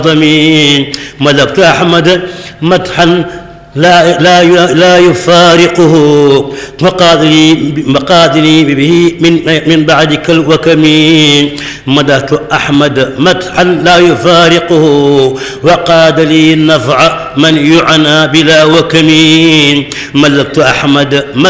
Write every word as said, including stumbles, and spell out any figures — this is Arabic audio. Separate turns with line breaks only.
ضمين. ملكت أحمد مدحا لا لا لا يفارقه، مقادني مقادني به من من بعدك الوكمين. مدحت أحمد مدحا لا يفارقه، وقاد لي النفع من يعنى بلا وكمين. ملكت أحمد